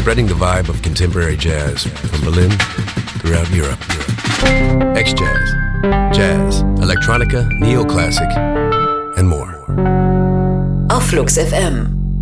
spreading the vibe of contemporary jazz from Berlin throughout Europe. X-Jazz, Jazz, Electronica, Neoclassic and more. Auf Flux FM.